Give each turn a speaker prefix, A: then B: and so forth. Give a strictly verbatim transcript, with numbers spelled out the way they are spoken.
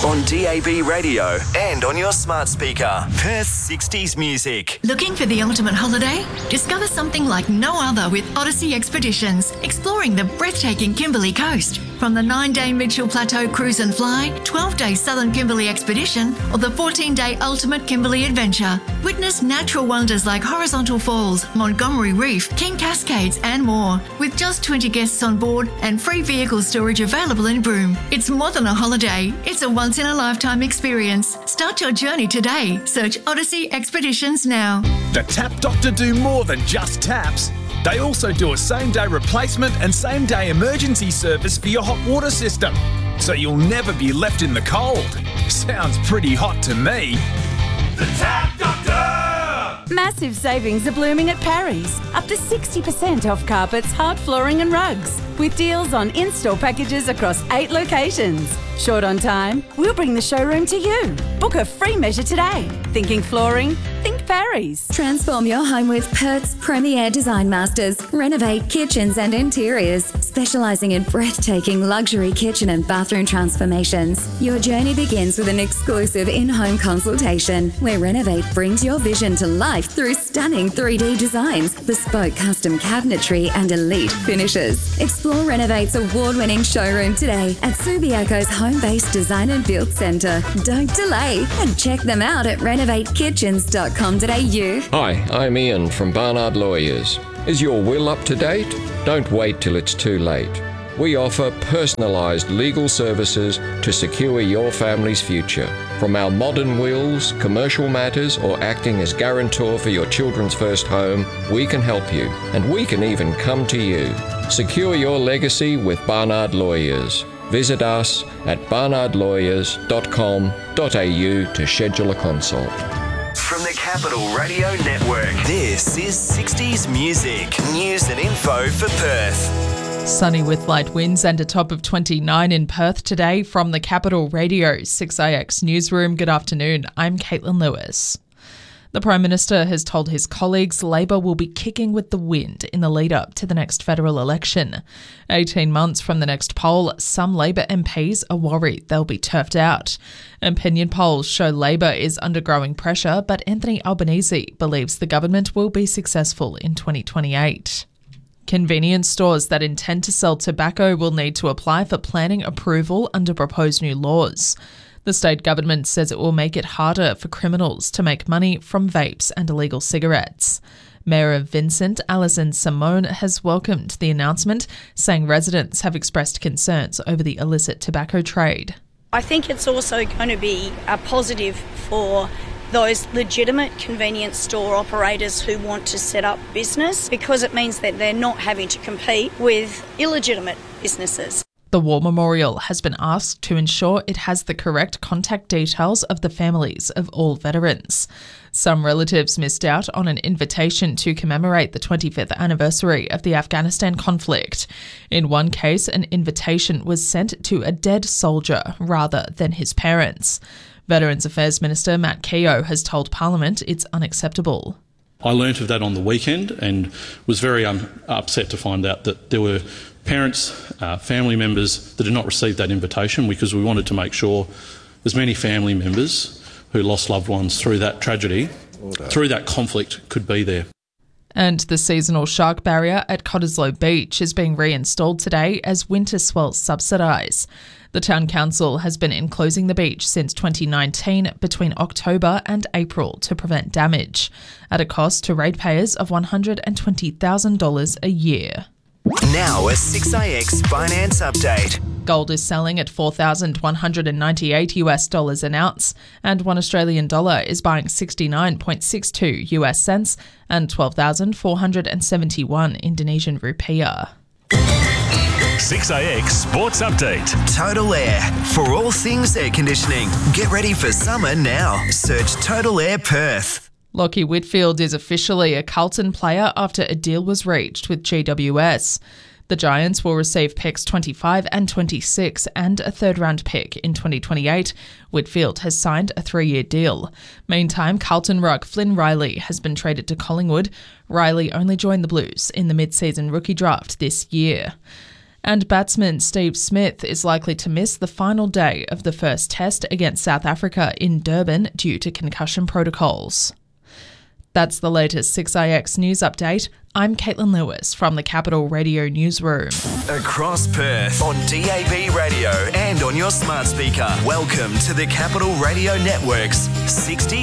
A: on D A B radio and on your smart speaker. Perth sixties music.
B: Looking for the ultimate holiday? Discover something like no other with Odyssey Expeditions, exploring the breathtaking Kimberley coast. From the nine-day Mitchell Plateau Cruise and Fly, twelve-day Southern Kimberley Expedition, or the fourteen-day Ultimate Kimberley Adventure. Witness natural wonders like Horizontal Falls, Montgomery Reef, King Cascades and more. With just twenty guests on board and free vehicle storage available in Broome. It's more than a holiday, it's a once-in-a-lifetime experience. Start your journey today. Search Odyssey Expeditions now.
C: The Tap Doctor do more than just taps. They also do a same-day replacement and same-day emergency service for your hot water system, so you'll never be left in the cold. Sounds pretty hot to me.
D: The Tap Doctor!
E: Massive savings are blooming at Parry's. Up to sixty percent off carpets, hard flooring and rugs, with deals on in-store packages across eight locations. Short on time? We'll bring the showroom to you. Book a free measure today. Thinking flooring? Think Parry's.
F: Transform your home with Perth's premier design masters. Renovate kitchens and interiors, specialising in breathtaking luxury kitchen and bathroom transformations. Your journey begins with an exclusive in-home consultation, where Renovate brings your vision to life through stunning three D designs, bespoke custom cabinetry and elite finishes. Explore Renovate's award-winning showroom today at Subiaco's home-based design and build centre. Don't delay and check them out at renovate kitchens dot com dot a u.
G: Hi, I'm Ian from Barnard Lawyers. Is your will up to date? Don't wait till it's too late. We offer personalised legal services to secure your family's future. From our modern wills, commercial matters, or acting as guarantor for your children's first home, we can help you, and we can even come to you. Secure your legacy with Barnard Lawyers. Visit us at barnard lawyers dot com dot a u to schedule a consult.
A: From the Capital Radio Network, this is sixties Music. News and info for Perth.
H: Sunny with light winds and a top of twenty-nine in Perth today from the Capital Radio six A X newsroom. Good afternoon, I'm Caitlin Lewis. The Prime Minister has told his colleagues Labor will be kicking with the wind in the lead-up to the next federal election. eighteen months from the next poll, some Labor M Ps are worried they'll be turfed out. Opinion polls show Labor is under growing pressure, but Anthony Albanese believes the government will be successful in twenty twenty-eight. Convenience stores that intend to sell tobacco will need to apply for planning approval under proposed new laws. The state government says it will make it harder for criminals to make money from vapes and illegal cigarettes. Mayor of Vincent, Alison Simone, has welcomed the announcement, saying residents have expressed concerns over the illicit tobacco trade.
I: I think it's also going to be a positive for those legitimate convenience store operators who want to set up business, because it means that they're not having to compete with illegitimate businesses.
H: The War Memorial has been asked to ensure it has the correct contact details of the families of all veterans. Some relatives missed out on an invitation to commemorate the twenty-fifth anniversary of the Afghanistan conflict. In one case, an invitation was sent to a dead soldier rather than his parents. Veterans Affairs Minister Matt Keogh has told Parliament it's unacceptable.
J: I learnt of that on the weekend and was very um, upset to find out that there were parents, uh, family members that had not received that invitation, because we wanted to make sure as many family members who lost loved ones through that tragedy, Order. through that conflict, could be there.
H: And the seasonal shark barrier at Cottesloe Beach is being reinstalled today as winter swells subsidise. The Town Council has been enclosing the beach since twenty nineteen between October and April to prevent damage, at a cost to ratepayers of one hundred twenty thousand dollars a year.
A: Now a six A X finance update.
H: Gold is selling at four thousand one hundred ninety-eight US dollars an ounce, and one Australian dollar is buying sixty-nine point six two US cents and twelve thousand four hundred seventy-one Indonesian rupiah.
D: six A X Sports Update.
A: Total Air. For all things air conditioning. Get ready for summer now. Search Total Air Perth.
H: Lockie Whitfield is officially a Carlton player after a deal was reached with G W S. The Giants will receive picks twenty-five and twenty-six and a third-round pick in twenty twenty-eight. Whitfield has signed a three-year deal. Meantime, Carlton ruck Flynn Riley has been traded to Collingwood. Riley only joined the Blues in the mid-season rookie draft this year. And batsman Steve Smith is likely to miss the final day of the first test against South Africa in Durban due to concussion protocols. That's the latest six A X news update. I'm Caitlin Lewis from the Capital Radio Newsroom.
A: Across Perth on D A B radio and on your smart speaker. Welcome to the Capital Radio Network's sixty